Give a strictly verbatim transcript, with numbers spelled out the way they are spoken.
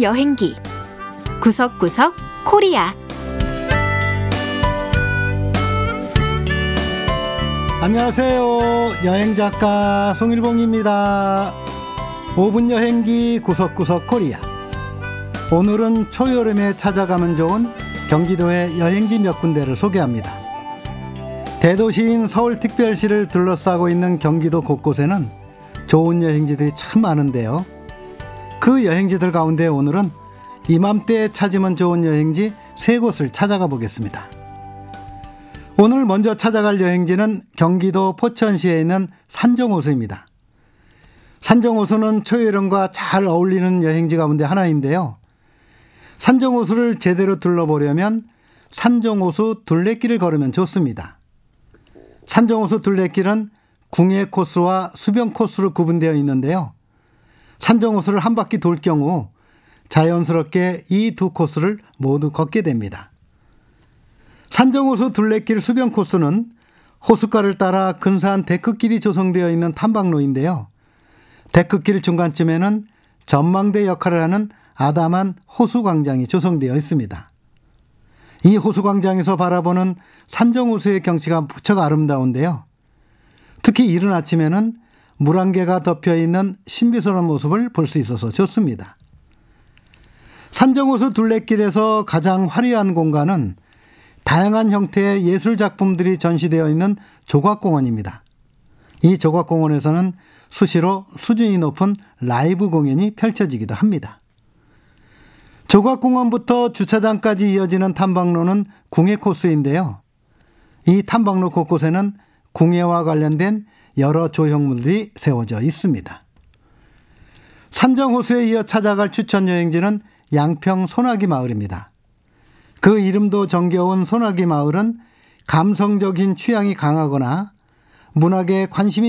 분 여행기 구석구석 코리아. 안녕하세요. 여행작가 송일봉입니다. 오 분 여행기 구석구석 코리아. 오늘은 초여름에 찾아가면 좋은 경기도의 여행지 몇 군데를 소개합니다. 대도시인 서울특별시를 둘러싸고 있는 경기도 곳곳에는 좋은 여행지들이 참 많은데요. 그 여행지들 가운데 오늘은 이맘때에 찾으면 좋은 여행지 세 곳을 찾아가 보겠습니다. 오늘 먼저 찾아갈 여행지는 경기도 포천시에 있는 산정호수입니다. 산정호수는 초여름과 잘 어울리는 여행지 가운데 하나인데요. 산정호수를 제대로 둘러보려면 산정호수 둘레길을 걸으면 좋습니다. 산정호수 둘레길은 궁예 코스와 수변 코스로 구분되어 있는데요. 산정호수를 한 바퀴 돌 경우 자연스럽게 이 두 코스를 모두 걷게 됩니다. 산정호수 둘레길 수변 코스는 호숫가를 따라 근사한 데크길이 조성되어 있는 탐방로인데요. 데크길 중간쯤에는 전망대 역할을 하는 아담한 호수광장이 조성되어 있습니다. 이 호수광장에서 바라보는 산정호수의 경치가 무척 아름다운데요. 특히 이른 아침에는 물안개가 덮여있는 신비스러운 모습을 볼 수 있어서 좋습니다. 산정호수 둘레길에서 가장 화려한 공간은 다양한 형태의 예술작품들이 전시되어 있는 조각공원입니다. 이 조각공원에서는 수시로 수준이 높은 라이브 공연이 펼쳐지기도 합니다. 조각공원부터 주차장까지 이어지는 탐방로는 궁예 코스인데요. 이 탐방로 곳곳에는 궁예와 관련된 여러 조형물들이 세워져 있습니다. 산정호수에 이어 찾아갈 추천 여행지는 양평 소나기 마을입니다. 그 이름도 정겨운 소나기 마을은 감성적인 취향이 강하거나 문학에 관심이